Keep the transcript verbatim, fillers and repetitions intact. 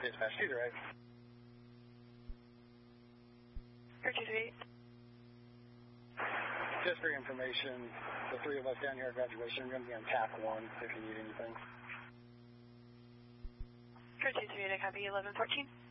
Dispatch two three eight. Air two three eight. Just for your information, the three of us down here at graduation are going to be on tap one if you need anything. Air two three eight, I copy eleven fourteen.